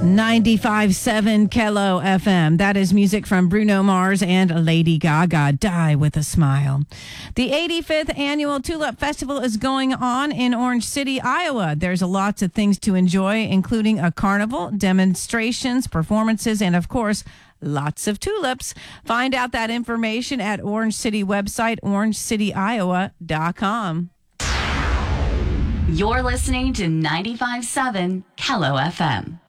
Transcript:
95.7 Kello FM. That is music from Bruno Mars and Lady Gaga, Die with a Smile. The 85th Annual Tulip Festival is going on in Orange City, Iowa. There's lots of things to enjoy, including a carnival, demonstrations, performances, and of course, lots of tulips. Find out that information at Orange City website, orangecityiowa.com. You're listening to 95.7 Kello FM.